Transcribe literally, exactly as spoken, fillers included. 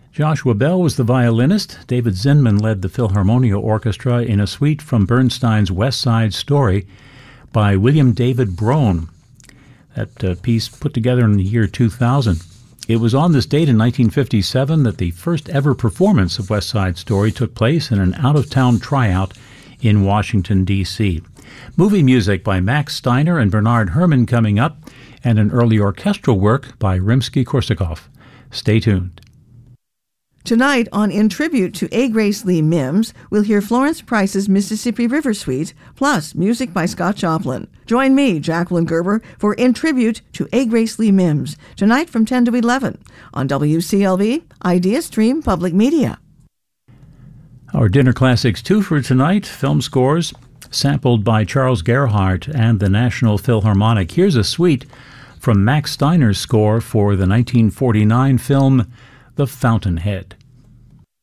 Joshua Bell was the violinist. David Zinman led the Philharmonia Orchestra in a suite from Bernstein's West Side Story by William David Brohn. That uh, piece put together in the year two thousand. It was on this date in nineteen fifty-seven that the first ever performance of West Side Story took place in an out-of-town tryout in Washington, D C Movie music by Max Steiner and Bernard Herrmann coming up, and an early orchestral work by Rimsky-Korsakov. Stay tuned. Tonight on In Tribute to A. Grace Lee Mims, we'll hear Florence Price's Mississippi River Suite, plus music by Scott Joplin. Join me, Jacqueline Gerber, for In Tribute to A. Grace Lee Mims, tonight from ten to eleven on W C L V, Idea Stream Public Media. Our Dinner Classics two for tonight, film scores sampled by Charles Gerhardt and the National Philharmonic. Here's a suite from Max Steiner's score for the nineteen forty-nine film The Fountainhead.